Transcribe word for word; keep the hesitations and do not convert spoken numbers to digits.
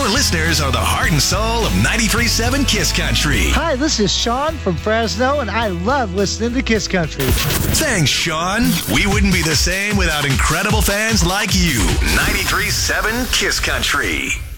listeners are the heart and soul of ninety-three point seven Kiss Country. Hi, this is Sean from Fresno, and I love listening to Kiss Country. Thanks, Sean. We wouldn't be the same without incredible fans like you. ninety-three point seven Kiss Country.